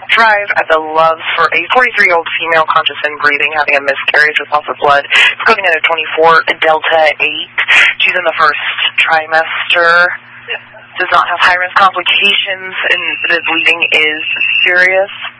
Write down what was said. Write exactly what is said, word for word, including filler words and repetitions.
drive at the Loves for a forty-three-year-old female conscious and breathing, having a miscarriage with loss of blood. It's coming in at twenty-four, Delta eight. She's in the first trimester. Does not have high-risk complications, and the bleeding is serious.